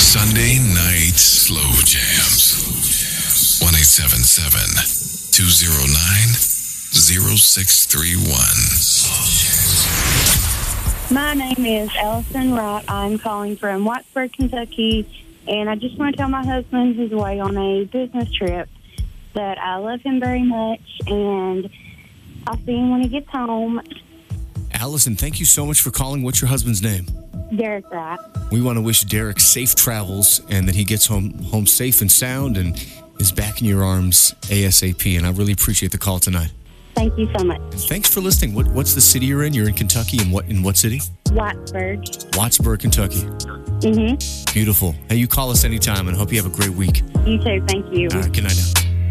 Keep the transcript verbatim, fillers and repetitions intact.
Sunday night slow jams. one eight seven seven, two oh nine, oh six three one. My name is Allison Wright. I'm calling from Whitesburg, Kentucky, and I just want to tell my husband who's away on a business trip that I love him very much, and I'll see him when he gets home. Allison, thank you so much for calling. What's your husband's name? Derek Wright. We want to wish Derek safe travels and that he gets home home safe and sound and is back in your arms ASAP. And I really appreciate the call tonight. Thank you so much. And thanks for listening. What, what's the city you're in? You're in Kentucky. And what in what city? Whitesburg. Whitesburg, Kentucky. Mm-hmm. Beautiful. Hey, you call us anytime, and I hope you have a great week. You too. Thank you. All right, good night now.